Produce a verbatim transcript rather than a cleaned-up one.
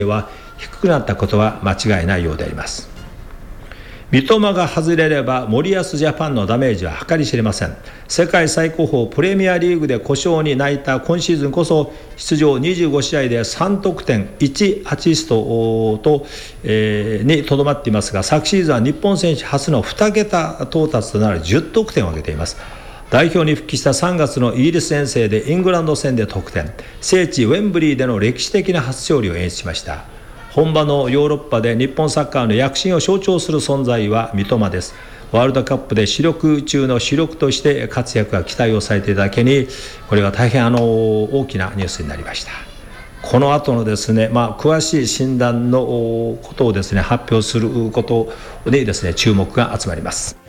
は低くなったことは間違いないようであります。三笘が外れれば森保ジャパンのダメージは計り知れません。世界最高峰プレミアリーグで故障に泣いた今シーズンこそ出場にじゅうごしあいでさんとくてんいちアシストと、えー、にとどまっていますが、昨シーズンは日本選手初のに桁到達となるじゅっとくてんを挙げています。代表に復帰したさんがつのイギリス遠征でイングランド戦で得点、聖地ウェンブリーでの歴史的な初勝利を演出しました。本場のヨーロッパで日本サッカーの躍進を象徴する存在は三笘です。ワールドカップで主力中の主力として活躍が期待をされていただけに、これは大変あの大きなニュースになりました。この後のですね、まあ、詳しい診断のことをですね発表することにですね注目が集まります。